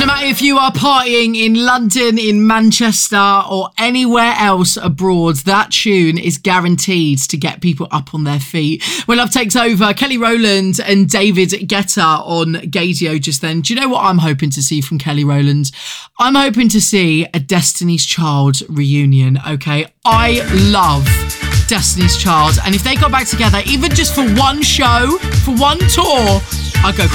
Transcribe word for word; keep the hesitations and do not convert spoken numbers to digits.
no matter if you are partying in London, in Manchester, or anywhere else abroad, that tune is guaranteed to get people up on their feet. When Love Takes Over, Kelly Rowland and David Guetta on Gaydio just then. Do you know what I'm hoping to see from Kelly Rowland? I'm hoping to see a Destiny's Child reunion, okay? I love Destiny's Child, and if they got back together, even just for one show, for one tour, I'd go